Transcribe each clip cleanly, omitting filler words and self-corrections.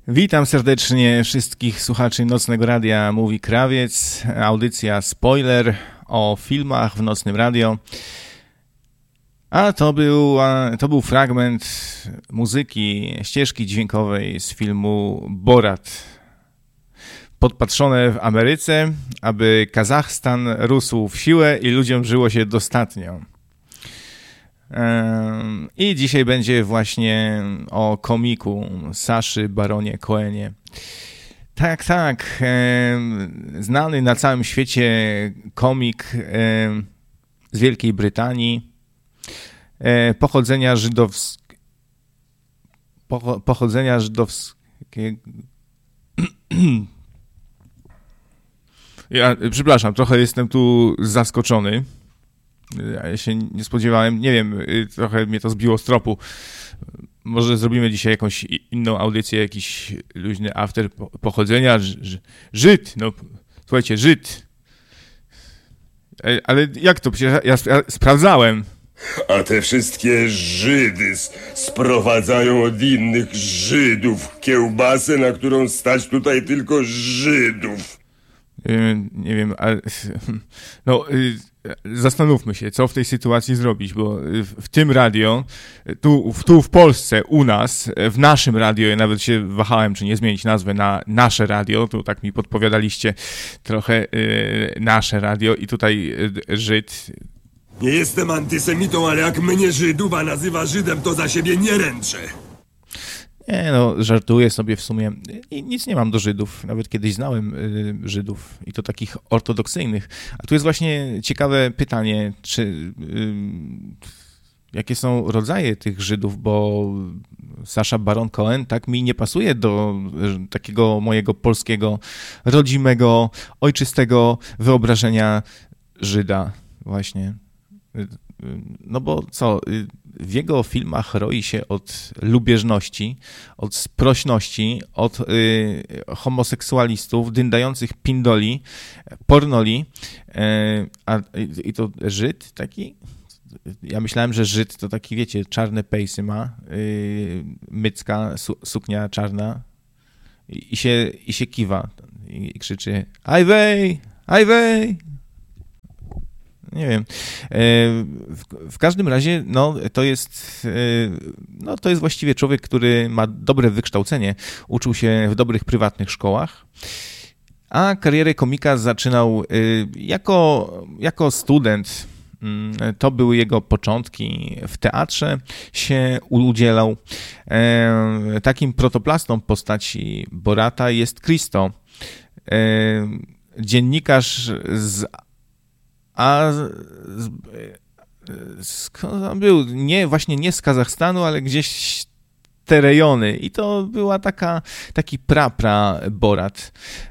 Witam serdecznie wszystkich słuchaczy Nocnego Radia Mówi Krawiec. Audycja Spoiler o filmach w Nocnym Radio. A to był fragment muzyki, ścieżki dźwiękowej z filmu Borat. Podpatrzone w Ameryce, aby Kazachstan rósł w siłę i ludziom żyło się dostatnio. I dzisiaj będzie właśnie o komiku Saszy Baronie Cohenie. Tak, znany na całym świecie komik z Wielkiej Brytanii, pochodzenia żydowskiego. Ja, przepraszam, trochę jestem tu zaskoczony. Ja się nie spodziewałem, nie wiem, trochę mnie to zbiło z tropu. Może zrobimy dzisiaj jakąś inną audycję, jakiś luźny after pochodzenia. Żyd, no słuchajcie, Żyd. Ale jak to? Przecież ja sprawdzałem. A te wszystkie Żydy sprowadzają od innych Żydów kiełbasę, na którą stać tutaj tylko Żydów. Nie wiem, ale no zastanówmy się, co w tej sytuacji zrobić, bo w tym radio, tu w Polsce, u nas, w naszym radio, ja nawet się wahałem, czy nie zmienić nazwę na nasze radio, tu tak mi podpowiadaliście trochę nasze radio i tutaj Żyd. Nie jestem antysemitą, ale jak mnie Żydowa nazywa Żydem, to za siebie nie ręczę. Nie no, żartuję sobie w sumie. Nic nie mam do Żydów. Nawet kiedyś znałem Żydów i to takich ortodoksyjnych. A tu jest właśnie ciekawe pytanie, jakie są rodzaje tych Żydów, bo Sacha Baron Cohen tak mi nie pasuje do takiego mojego polskiego, rodzimego, ojczystego wyobrażenia Żyda właśnie. No bo co, w jego filmach roi się od lubieżności, od sprośności, od homoseksualistów, dyndających pindoli, pornoli, i to Żyd taki? Ja myślałem, że Żyd to taki, wiecie, czarne pejsy ma, mycka, suknia czarna i się kiwa i krzyczy Ajwej, Ajwej! Nie wiem. W każdym razie, to jest właściwie człowiek, który ma dobre wykształcenie, uczył się w dobrych prywatnych szkołach, a karierę komika zaczynał jako student. To były jego początki. W teatrze się udzielał. Takim protoplastą postaci Borata jest Christo, dziennikarz skąd on był? Nie z Kazachstanu, ale gdzieś te rejony. I to była taki Borat.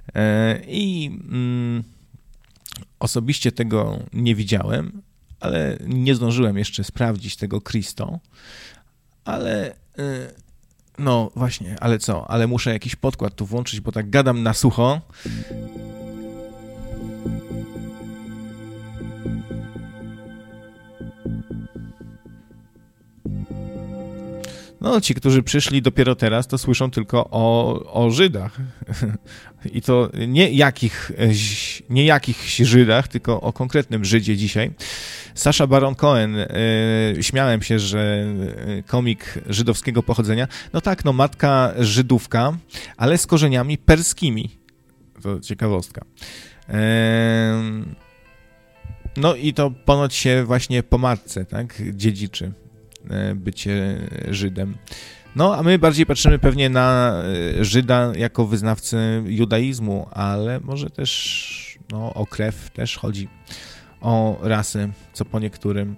Osobiście tego nie widziałem, ale nie zdążyłem jeszcze sprawdzić tego Christo. Ale no właśnie, ale co? Ale muszę jakiś podkład tu włączyć, bo tak gadam na sucho. No, ci, którzy przyszli dopiero teraz, to słyszą tylko o Żydach. I to nie jakichś Żydach, tylko o konkretnym Żydzie dzisiaj. Sacha Baron Cohen, śmiałem się, że komik żydowskiego pochodzenia. No tak, matka Żydówka, ale z korzeniami perskimi. To ciekawostka. No i to ponoć się właśnie po matce, tak, dziedziczy bycie Żydem. No, a my bardziej patrzymy pewnie na Żyda jako wyznawcę judaizmu, ale może też o krew też chodzi, o rasę, co po niektórym.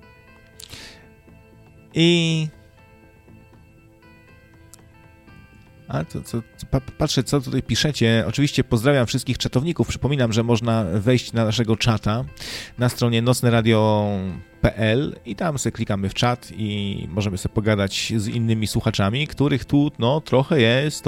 Patrzę, co tutaj piszecie. Oczywiście pozdrawiam wszystkich czatowników. Przypominam, że można wejść na naszego czata na stronie nocneradio.pl radio.pl i tam sobie klikamy w czat i możemy sobie pogadać z innymi słuchaczami, których tu trochę jest,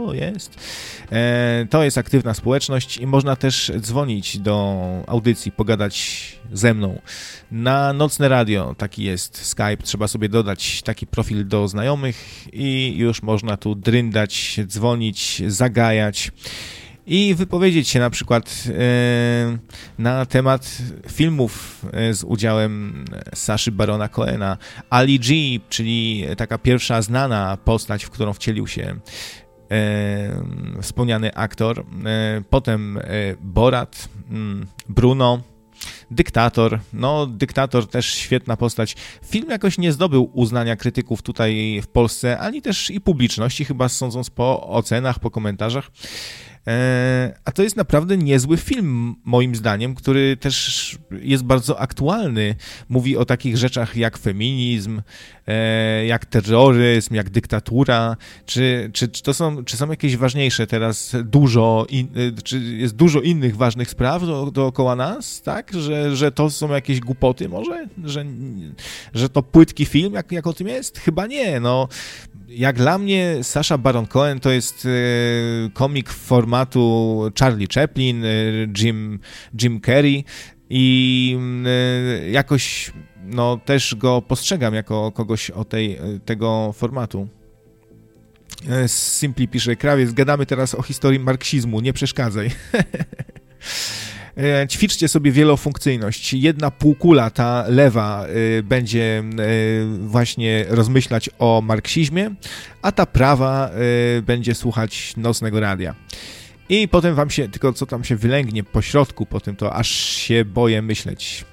to jest aktywna społeczność i można też dzwonić do audycji, pogadać ze mną. Na Nocne Radio taki jest Skype, trzeba sobie dodać taki profil do znajomych i już można tu dryndać, dzwonić, zagajać i wypowiedzieć się na przykład na temat filmów z udziałem Saszy Barona Cohena, Ali G, czyli taka pierwsza znana postać, w którą wcielił się wspomniany aktor, potem Borat, Bruno, Dyktator. Dyktator też świetna postać. Film jakoś nie zdobył uznania krytyków tutaj w Polsce, ani też i publiczności, chyba sądząc po ocenach, po komentarzach. A to jest naprawdę niezły film, moim zdaniem, który też jest bardzo aktualny. Mówi o takich rzeczach jak feminizm, jak terroryzm, jak dyktatura. Czy są jakieś ważniejsze teraz czy jest dużo innych ważnych spraw dookoła nas, tak? Że to są jakieś głupoty może? Że to płytki film, jak o tym jest? Chyba nie, Jak dla mnie Sacha Baron Cohen to jest komik formatu Charlie Chaplin, Jim Carrey i jakoś też go postrzegam jako kogoś tego formatu. Simply pisze, Krawiec, gadamy teraz o historii marksizmu, nie przeszkadzaj. Ćwiczcie sobie wielofunkcyjność. Jedna półkula, ta lewa, będzie właśnie rozmyślać o marksizmie, a ta prawa będzie słuchać Nocnego Radia. I potem wam się, tylko co tam się wylęgnie po środku, potem to aż się boję myśleć.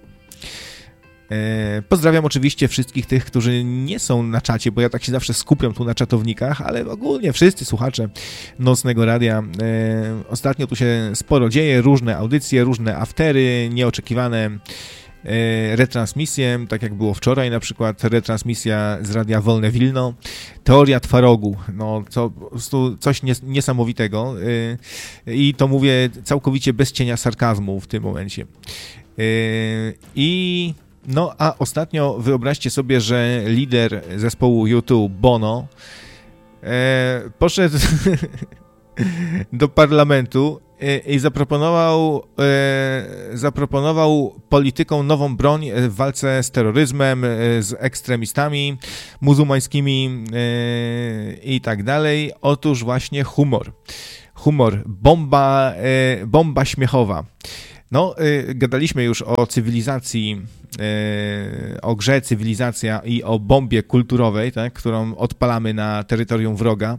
Pozdrawiam oczywiście wszystkich tych, którzy nie są na czacie, bo ja tak się zawsze skupiam tu na czatownikach, ale ogólnie wszyscy słuchacze Nocnego Radia. Ostatnio tu się sporo dzieje, różne audycje, różne aftery, nieoczekiwane retransmisje, tak jak było wczoraj na przykład, retransmisja z Radia Wolne Wilno, Teoria Twarogu, po prostu coś niesamowitego i to mówię całkowicie bez cienia sarkazmu w tym momencie. A ostatnio wyobraźcie sobie, że lider zespołu U2, Bono, poszedł do parlamentu i zaproponował politykom nową broń w walce z terroryzmem, z ekstremistami muzułmańskimi i tak dalej. Otóż właśnie humor. Bomba śmiechowa. Gadaliśmy już o cywilizacji, o grze Cywilizacja i o bombie kulturowej, tak, którą odpalamy na terytorium wroga.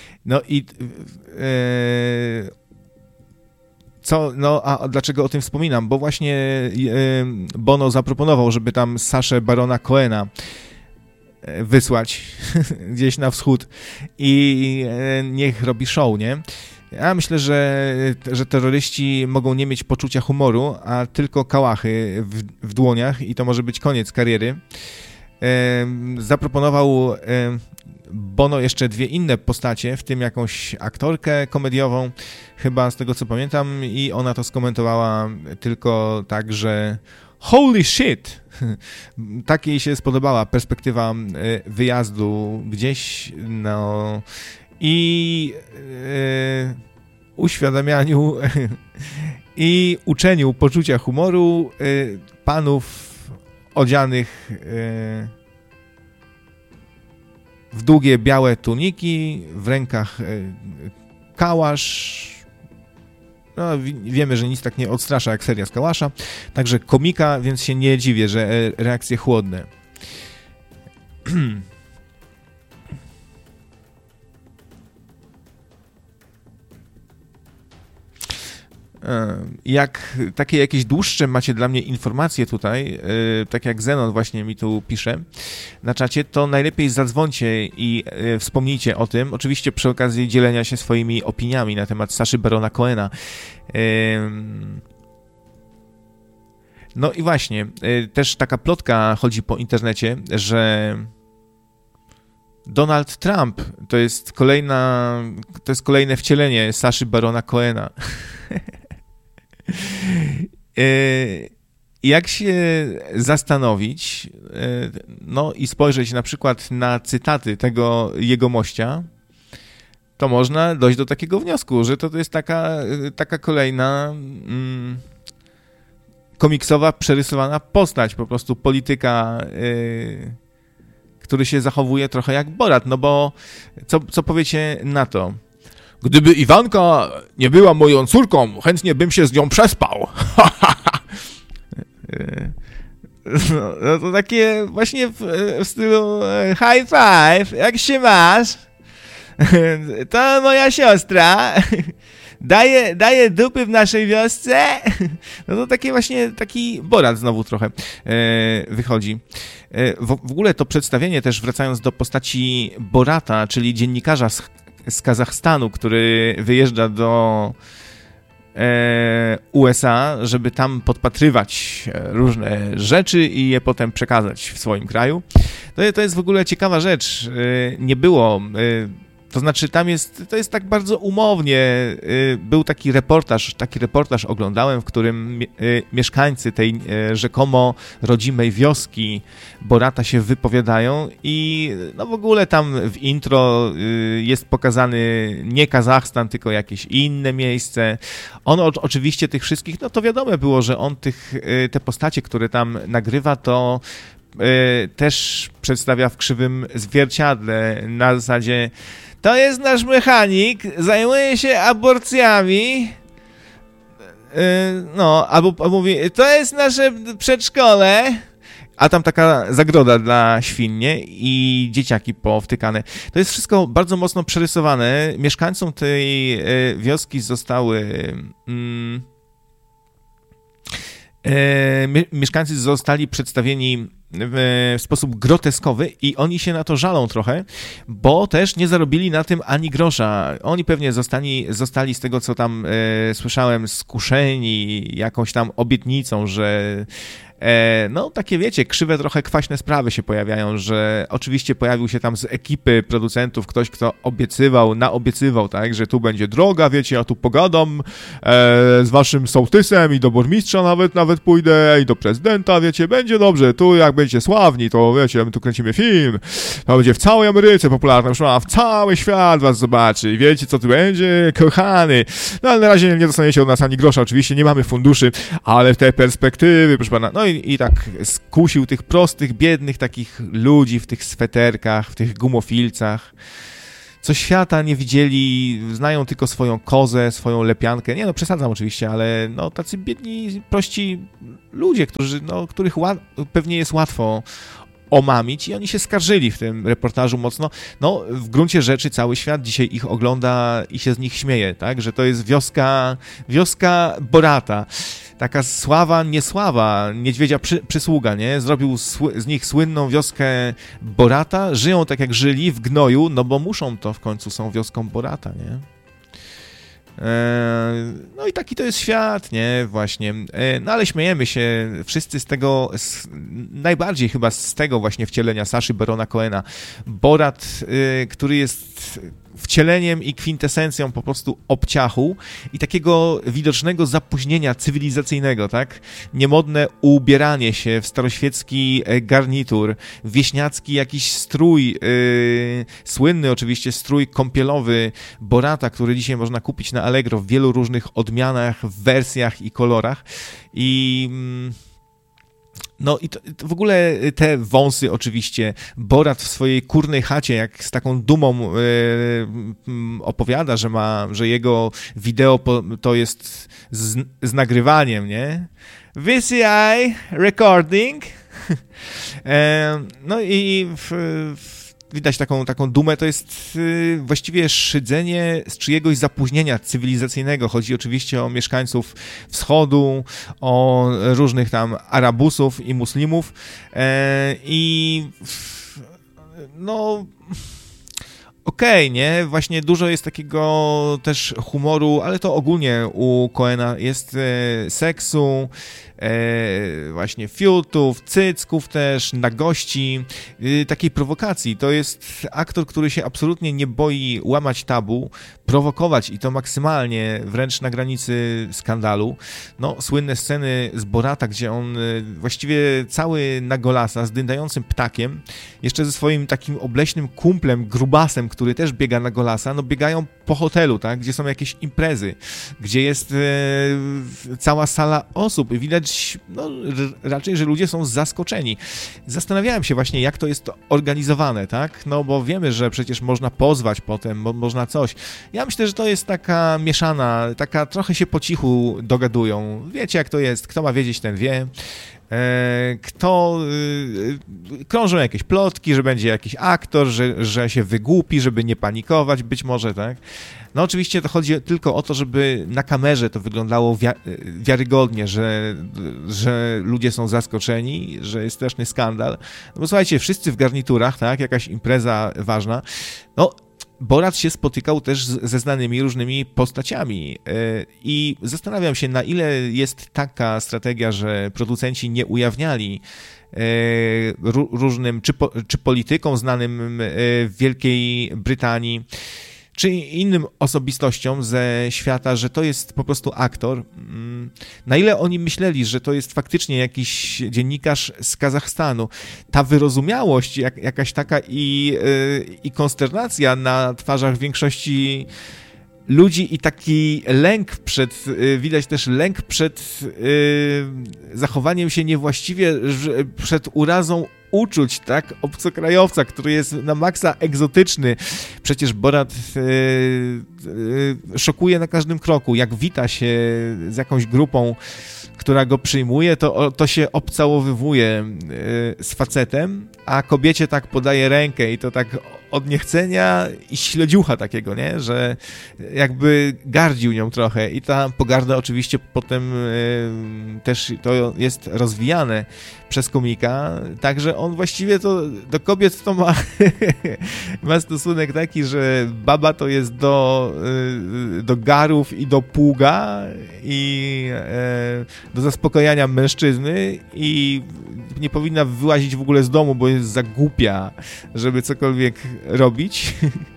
A dlaczego o tym wspominam? Bo właśnie Bono zaproponował, żeby tam Saszę Barona Cohena wysłać gdzieś na wschód i niech robi show, nie? Ja myślę, że terroryści mogą nie mieć poczucia humoru, a tylko kałachy w dłoniach i to może być koniec kariery. Zaproponował Bono jeszcze dwie inne postacie, w tym jakąś aktorkę komediową, chyba z tego co pamiętam, i ona to skomentowała tylko tak, że holy shit! Tak jej się spodobała perspektywa wyjazdu gdzieś, i uświadamianiu i uczeniu poczucia humoru panów odzianych w długie białe tuniki, w rękach kałasz. Wiemy, że nic tak nie odstrasza jak seria z kałasza, także komika, więc się nie dziwię, że reakcje chłodne. Jak takie jakieś dłuższe macie dla mnie informacje tutaj, tak jak Zenon właśnie mi tu pisze na czacie, to najlepiej zadzwońcie i wspomnijcie o tym, oczywiście przy okazji dzielenia się swoimi opiniami na temat Saszy Barona Cohena. No i właśnie, też taka plotka chodzi po internecie, że Donald Trump to jest kolejne wcielenie Saszy Barona Cohena. jak się zastanowić, no i spojrzeć na przykład na cytaty tego jegomościa, to można dojść do takiego wniosku, że to jest taka kolejna komiksowa, przerysowana postać, po prostu polityka, który się zachowuje trochę jak Borat, no bo co powiecie na to? Gdyby Iwanka nie była moją córką, chętnie bym się z nią przespał. No to takie właśnie w stylu high five, jak się masz? To moja siostra. Daje dupy w naszej wiosce. No to takie właśnie, taki Borat znowu trochę wychodzi. W ogóle to przedstawienie też, wracając do postaci Borata, czyli dziennikarza z Kazachstanu, który wyjeżdża do USA, żeby tam podpatrywać różne rzeczy i je potem przekazać w swoim kraju. To jest w ogóle ciekawa rzecz. Nie było... To znaczy to jest tak bardzo umownie. Był taki reportaż oglądałem, w którym mieszkańcy tej rzekomo rodzimej wioski Borata się wypowiadają i no w ogóle tam w intro jest pokazany nie Kazachstan, tylko jakieś inne miejsce. On oczywiście tych wszystkich, no to wiadomo było, że on te postacie, które tam nagrywa, to też przedstawia w krzywym zwierciadle na zasadzie: to jest nasz mechanik, zajmuje się aborcjami. No, albo mówi, to jest nasze przedszkole, a tam taka zagroda dla świnie i dzieciaki powtykane. To jest wszystko bardzo mocno przerysowane. Mieszkańcom tej wioski mieszkańcy zostali przedstawieni w sposób groteskowy i oni się na to żalą trochę, bo też nie zarobili na tym ani grosza. Oni pewnie zostali z tego, co tam słyszałem, skuszeni jakąś tam obietnicą, że no takie wiecie, krzywe trochę kwaśne sprawy się pojawiają, że oczywiście pojawił się tam z ekipy producentów ktoś, kto naobiecywał, tak, że tu będzie droga, wiecie, ja tu pogadam z waszym sołtysem i do burmistrza nawet pójdę i do prezydenta, wiecie, będzie dobrze, tu jak będziecie sławni, to wiecie, my tu kręcimy film, to będzie w całej Ameryce popularna, w cały świat was zobaczy i wiecie, co tu będzie, kochany. No ale na razie nie dostaniecie od nas ani grosza, oczywiście nie mamy funduszy, ale te perspektywy, proszę pana, no i tak skusił tych prostych, biednych takich ludzi w tych sweterkach, w tych gumofilcach, co świata nie widzieli, znają tylko swoją kozę, swoją lepiankę. Nie no, przesadzam oczywiście, ale no tacy biedni, prości ludzie, których pewnie jest łatwo omamić i oni się skarżyli w tym reportażu mocno. No, w gruncie rzeczy cały świat dzisiaj ich ogląda i się z nich śmieje, tak, że to jest wioska Borata. Taka sława, niesława, niedźwiedzia przysługa, nie? Zrobił z nich słynną wioskę Borata, żyją tak jak żyli w gnoju, no bo muszą, to w końcu są wioską Borata, nie? No i taki to jest świat, nie? Właśnie. No ale śmiejemy się wszyscy z tego, najbardziej chyba z tego właśnie wcielenia Saszy Barona Cohena. Borat, który jest wcieleniem i kwintesencją po prostu obciachu i takiego widocznego zapóźnienia cywilizacyjnego, tak? Niemodne ubieranie się w staroświecki garnitur, wieśniacki jakiś strój, słynny oczywiście strój kąpielowy Borata, który dzisiaj można kupić na Allegro w wielu różnych odmianach, wersjach i kolorach. No i to w ogóle te wąsy oczywiście, Borat w swojej kurnej chacie, jak z taką dumą opowiada, że jego wideo to jest z nagrywaniem, nie? VCI recording. No i widać taką dumę, to jest właściwie szydzenie z czyjegoś zapóźnienia cywilizacyjnego. Chodzi oczywiście o mieszkańców wschodu, o różnych tam Arabusów i Muslimów i no okej, nie? Właśnie dużo jest takiego też humoru, ale to ogólnie u Coena jest seksu, właśnie fiutów, cycków też, nagości, takiej prowokacji. To jest aktor, który się absolutnie nie boi łamać tabu, prowokować i to maksymalnie, wręcz na granicy skandalu. No, słynne sceny z Borata, gdzie on właściwie cały na golasa z dyndającym ptakiem, jeszcze ze swoim takim obleśnym kumplem, grubasem, który też biega na golasa, no biegają po hotelu, tak, gdzie są jakieś imprezy, gdzie jest cała sala osób i widać, no, raczej, że ludzie są zaskoczeni. Zastanawiałem się właśnie, jak to jest organizowane, tak, no bo wiemy, że przecież można pozwać potem, można coś. Ja myślę, że to jest taka mieszana, taka trochę się po cichu dogadują. Wiecie, jak to jest, kto ma wiedzieć, ten wie. Krążą jakieś plotki, że będzie jakiś aktor, że się wygłupi, żeby nie panikować, być może, tak? No oczywiście to chodzi tylko o to, żeby na kamerze to wyglądało wiarygodnie, że ludzie są zaskoczeni, że jest straszny skandal. No bo słuchajcie, wszyscy w garniturach, tak? Jakaś impreza ważna. No, Borat się spotykał też ze znanymi różnymi postaciami i zastanawiam się, na ile jest taka strategia, że producenci nie ujawniali różnym czy politykom znanym w Wielkiej Brytanii, czy innym osobistościom ze świata, że to jest po prostu aktor. Na ile oni myśleli, że to jest faktycznie jakiś dziennikarz z Kazachstanu. Ta wyrozumiałość jakaś taka i konsternacja na twarzach większości ludzi i taki lęk widać też lęk przed zachowaniem się niewłaściwie, przed urazą uczuć, tak, obcokrajowca, który jest na maksa egzotyczny. Przecież Borat szokuje na każdym kroku. Jak wita się z jakąś grupą, która go przyjmuje, to się obcałowywuje z facetem, a kobiecie tak podaje rękę i to tak od niechcenia i śledziucha takiego, nie? Że jakby gardził nią trochę i ta pogarda oczywiście potem też to jest rozwijane przez komika, także on właściwie to do kobiet to ma stosunek taki, że baba to jest do garów i do pługa i do zaspokojania mężczyzny i nie powinna wyłazić w ogóle z domu, bo jest za głupia, żeby cokolwiek robić.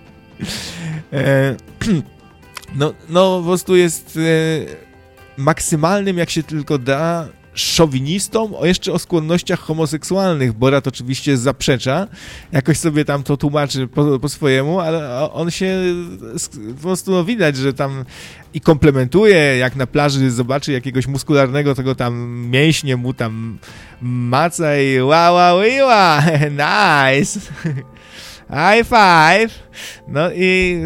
No po prostu jest maksymalnym, jak się tylko da, szowinistą, jeszcze o skłonnościach homoseksualnych. Borat oczywiście zaprzecza, jakoś sobie tam to tłumaczy po swojemu, ale on się po prostu widać, że tam i komplementuje, jak na plaży zobaczy jakiegoś muskularnego, tego tam mięśnie mu tam maca i ła, nice, high five. No i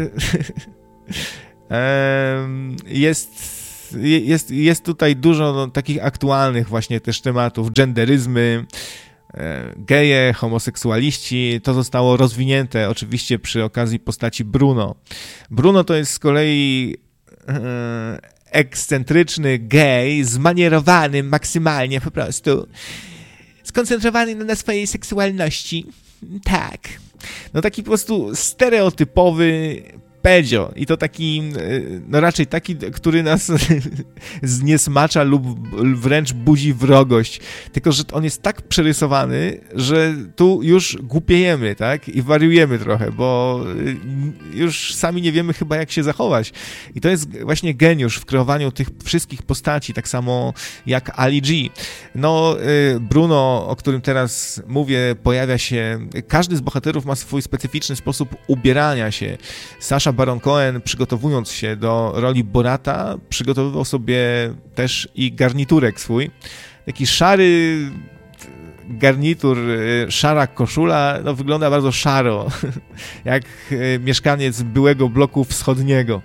jest tutaj dużo takich aktualnych właśnie też tematów, genderyzmy, geje, homoseksualiści. To zostało rozwinięte oczywiście przy okazji postaci Bruno. Bruno to jest z kolei ekscentryczny gej, zmanierowany maksymalnie po prostu, skoncentrowany na swojej seksualności. Tak. No taki po prostu stereotypowy pedzio. I to taki, no raczej taki, który nas zniesmacza lub wręcz budzi wrogość. Tylko, że on jest tak przerysowany, że tu już głupiejemy, tak? I wariujemy trochę, bo już sami nie wiemy chyba, jak się zachować. I to jest właśnie geniusz w kreowaniu tych wszystkich postaci, tak samo jak Ali G. No, Bruno, o którym teraz mówię, pojawia się, każdy z bohaterów ma swój specyficzny sposób ubierania się. Sacha Baron Cohen, przygotowując się do roli Borata, przygotowywał sobie też i garniturek swój. Taki szary garnitur, szara koszula, no wygląda bardzo szaro, jak mieszkaniec byłego bloku wschodniego.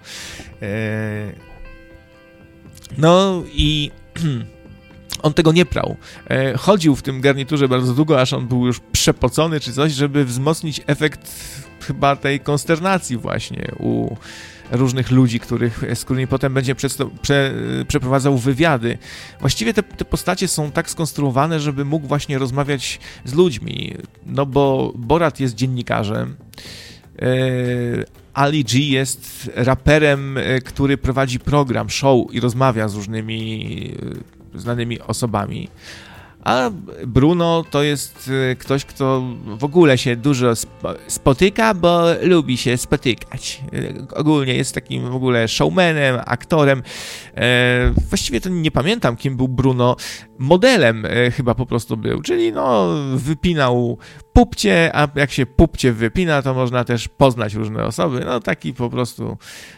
No i on tego nie prał. Chodził w tym garniturze bardzo długo, aż on był już przepocony czy coś, żeby wzmocnić efekt chyba tej konsternacji właśnie u różnych ludzi, z którymi potem będzie przeprowadzał wywiady. Właściwie te postacie są tak skonstruowane, żeby mógł właśnie rozmawiać z ludźmi, no bo Borat jest dziennikarzem, Ali G jest raperem, który prowadzi program, show i rozmawia z różnymi znanymi osobami. A Bruno to jest ktoś, kto w ogóle się dużo spotyka, bo lubi się spotykać. Ogólnie jest takim w ogóle showmanem, aktorem. Właściwie to nie pamiętam, kim był Bruno. Modelem chyba po prostu był, czyli no wypinał pupcie, a jak się pupcie wypina, to można też poznać różne osoby. No taki po prostu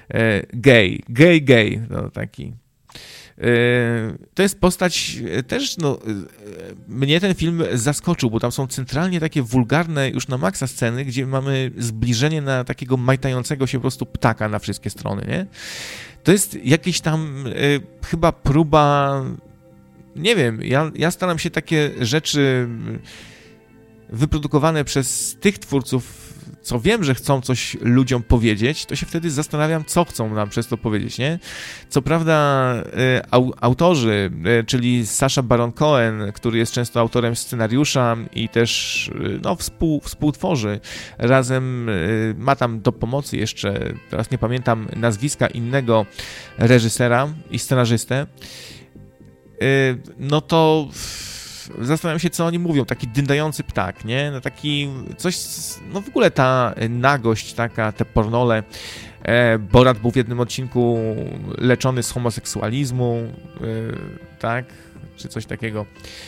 gay, no taki. To jest postać też, no, mnie ten film zaskoczył, bo tam są centralnie takie wulgarne już na maksa sceny, gdzie mamy zbliżenie na takiego majtającego się po prostu ptaka na wszystkie strony, nie? To jest jakieś tam chyba próba, nie wiem, ja staram się takie rzeczy wyprodukowane przez tych twórców, co wiem, że chcą coś ludziom powiedzieć, to się wtedy zastanawiam, co chcą nam przez to powiedzieć, nie? Co prawda autorzy, czyli Sacha Baron Cohen, który jest często autorem scenariusza i też no, współtworzy razem, ma tam do pomocy jeszcze, teraz nie pamiętam nazwiska innego reżysera i scenarzystę, no to zastanawiam się, co oni mówią, taki dyndający ptak, nie? No taki coś, no w ogóle ta nagość taka, te pornole. Borat był w jednym odcinku leczony z homoseksualizmu, tak? Czy coś takiego.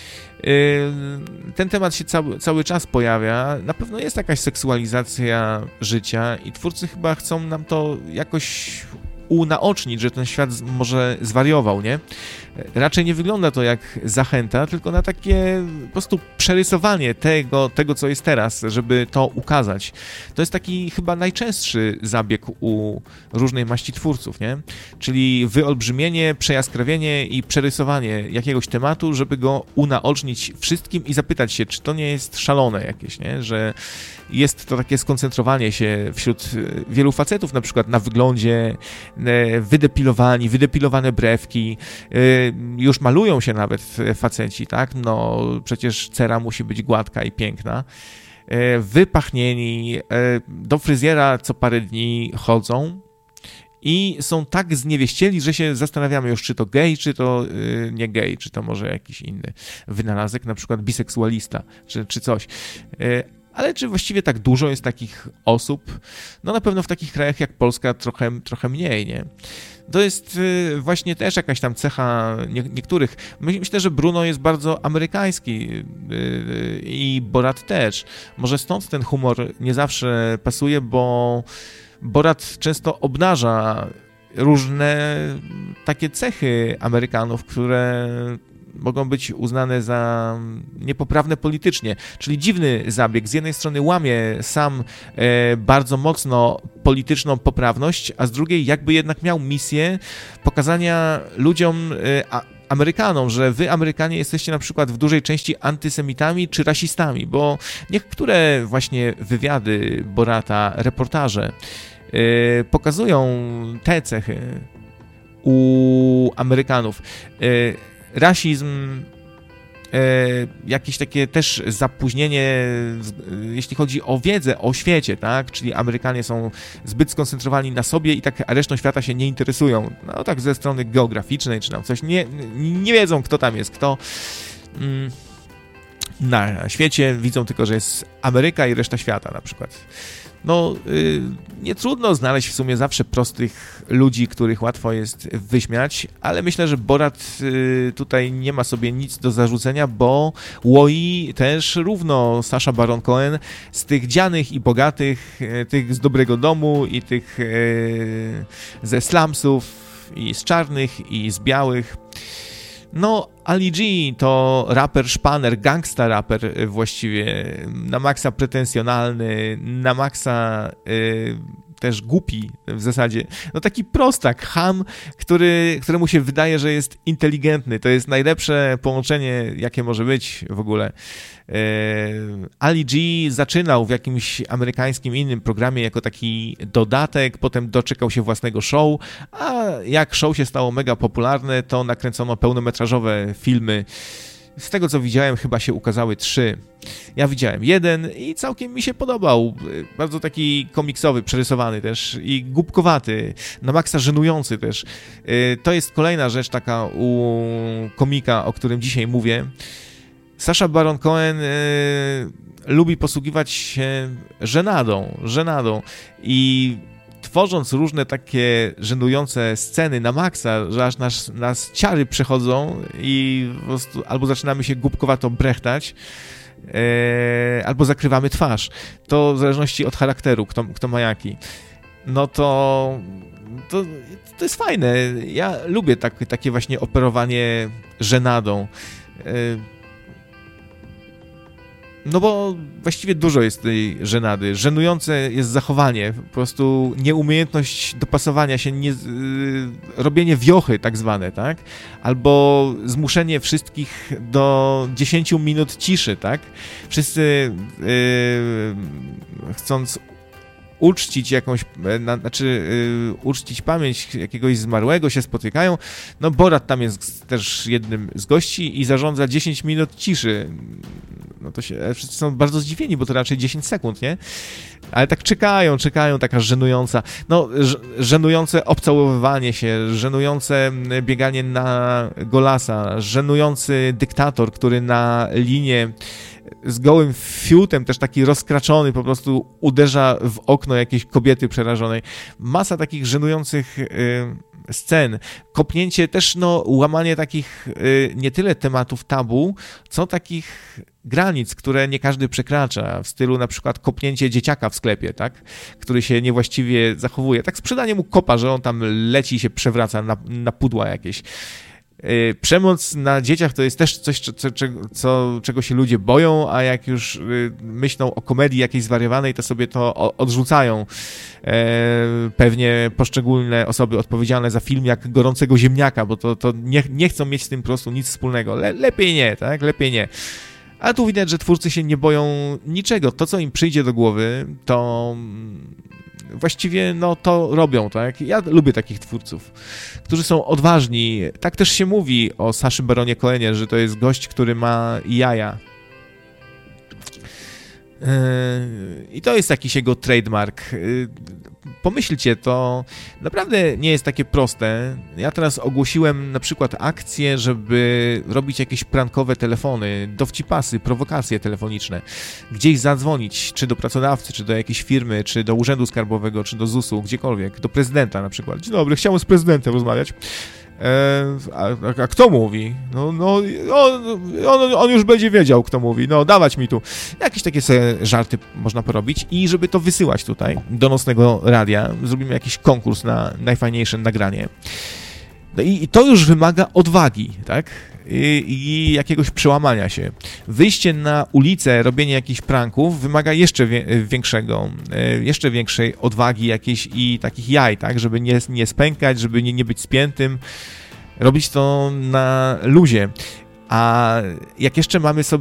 Ten temat się cały czas pojawia. Na pewno jest jakaś seksualizacja życia i twórcy chyba chcą nam to jakoś unaocznić, że ten świat może zwariował, nie? Raczej nie wygląda to jak zachęta, tylko na takie po prostu przerysowanie tego, co jest teraz, żeby to ukazać. To jest taki chyba najczęstszy zabieg u różnej maści twórców, nie? Czyli wyolbrzymienie, przejaskrawienie i przerysowanie jakiegoś tematu, żeby go unaocznić wszystkim i zapytać się, czy to nie jest szalone jakieś, nie? Że jest to takie skoncentrowanie się wśród wielu facetów, na przykład na wyglądzie, wydepilowane brewki, już malują się nawet faceci, tak? No przecież cera musi być gładka i piękna. Wypachnieni, do fryzjera co parę dni chodzą i są tak zniewieścieli, że się zastanawiamy już, czy to gej, czy to nie gej, czy to może jakiś inny wynalazek, na przykład biseksualista, czy coś. Ale czy właściwie tak dużo jest takich osób? No na pewno w takich krajach jak Polska trochę mniej, nie? To jest właśnie też jakaś tam cecha niektórych. Myślę, że Bruno jest bardzo amerykański i Borat też. Może stąd ten humor nie zawsze pasuje, bo Borat często obnaża różne takie cechy Amerykanów, które mogą być uznane za niepoprawne politycznie. Czyli dziwny zabieg. Z jednej strony łamie sam bardzo mocno polityczną poprawność, a z drugiej jakby jednak miał misję pokazania ludziom, Amerykanom, że wy, Amerykanie, jesteście na przykład w dużej części antysemitami czy rasistami, bo niektóre właśnie wywiady Borata, reportaże pokazują te cechy u Amerykanów. Rasizm, jakieś takie też zapóźnienie, jeśli chodzi o wiedzę o świecie, tak? Czyli Amerykanie są zbyt skoncentrowani na sobie i tak resztą świata się nie interesują. No tak ze strony geograficznej czy tam coś. Nie wiedzą, kto tam jest kto. Na świecie widzą tylko, że jest Ameryka i reszta świata na przykład. No, nie trudno znaleźć w sumie zawsze prostych ludzi, których łatwo jest wyśmiać, ale myślę, że Borat tutaj nie ma sobie nic do zarzucenia, bo łoi też równo Sacha Baron Cohen z tych dzianych i bogatych, tych z dobrego domu i tych ze slumsów i z czarnych i z białych. No, Ali G to raper, szpaner, gangsta raper właściwie, na maksa pretensjonalny, na maksa też głupi w zasadzie. No taki prostak, cham, któremu się wydaje, że jest inteligentny. To jest najlepsze połączenie, jakie może być w ogóle. Ali G zaczynał w jakimś amerykańskim innym programie jako taki dodatek, potem doczekał się własnego show, a jak show się stało mega popularne, to nakręcono pełnometrażowe filmy Z tego, co widziałem, chyba się ukazały 3. Ja widziałem 1 i całkiem mi się podobał. Bardzo taki komiksowy, przerysowany też i głupkowaty, na maksa żenujący też. To jest kolejna rzecz taka u komika, o którym dzisiaj mówię. Sacha Baron Cohen lubi posługiwać się żenadą i tworząc różne takie żenujące sceny na maksa, że aż nas ciary przechodzą i po prostu albo zaczynamy się głupkowato brechtać, albo zakrywamy twarz. To w zależności od charakteru, kto ma jaki. No to jest fajne. Ja lubię takie właśnie operowanie żenadą. No bo właściwie dużo jest tej żenady. Żenujące jest zachowanie, po prostu nieumiejętność dopasowania się, robienie wiochy tak zwane, tak? Albo zmuszenie wszystkich do 10 minut ciszy, tak? Wszyscy chcąc uczcić uczcić pamięć jakiegoś zmarłego, się spotykają. No Borat tam jest też jednym z gości i zarządza 10 minut ciszy. No to wszyscy są bardzo zdziwieni, bo to raczej 10 sekund, nie? Ale tak czekają, taka żenująca, żenujące obcałowywanie się, żenujące bieganie na golasa, żenujący dyktator, który na linię z gołym fiutem, też taki rozkraczony, po prostu uderza w okno jakiejś kobiety przerażonej. Masa takich żenujących scen. Kopnięcie też, łamanie takich nie tyle tematów tabu, co takich granic, które nie każdy przekracza, w stylu na przykład kopnięcie dzieciaka w sklepie, tak? Który się niewłaściwie zachowuje. Tak sprzedanie mu kopa, że on tam leci i się przewraca na pudła jakieś. Przemoc na dzieciach to jest też coś, czego się ludzie boją, a jak już myślą o komedii jakiejś zwariowanej, to sobie to odrzucają. Pewnie poszczególne osoby odpowiedzialne za film jak Gorącego ziemniaka, bo to nie chcą mieć z tym po prostu nic wspólnego. Lepiej nie, tak? Lepiej nie. A tu widać, że twórcy się nie boją niczego. To, co im przyjdzie do głowy, to właściwie to robią, tak? Ja lubię takich twórców, którzy są odważni. Tak też się mówi o Saszy Baronie Cohenie, że to jest gość, który ma jaja. I to jest jakiś jego trademark. Pomyślcie, to naprawdę nie jest takie proste. Ja teraz ogłosiłem na przykład akcję, żeby robić jakieś prankowe telefony, dowcipasy, prowokacje telefoniczne. Gdzieś zadzwonić, czy do pracodawcy, czy do jakiejś firmy, czy do urzędu skarbowego, czy do ZUS-u, gdziekolwiek, do prezydenta na przykład. Dzień dobry, chciałem z prezydentem rozmawiać. A kto mówi? On już będzie wiedział, kto mówi. Dawać mi tu. Jakieś takie sobie żarty można porobić i żeby to wysyłać tutaj do nocnego radia, zrobimy jakiś konkurs na najfajniejsze nagranie. No i to już wymaga odwagi, tak? I jakiegoś przełamania się. Wyjście na ulicę, robienie jakichś pranków wymaga jeszcze większej odwagi jakiejś i takich jaj, tak? Żeby nie spękać, żeby nie być spiętym. Robić to na luzie. A jak jeszcze mamy sobie